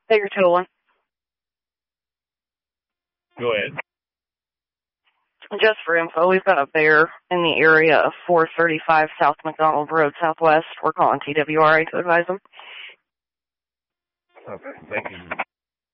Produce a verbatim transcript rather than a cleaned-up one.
Figure two oh one. Go ahead. Just for info, we've got a bear in the area of four thirty-five South McDonald Road Southwest. We're calling T W R A to advise them. Okay, thank you.